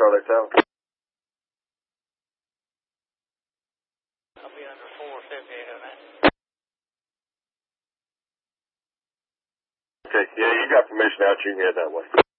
Charlie Tower. I'll be under 458 on that. Okay, yeah, you got permission out. You can head that way.